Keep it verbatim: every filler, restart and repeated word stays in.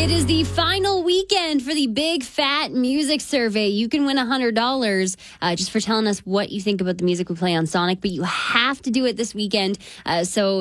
It is the final weekend for the Big Fat Music Survey. You can win one hundred dollars uh, just for telling us what you think about the music we play on Sonic, but you have to do it this weekend. Uh, so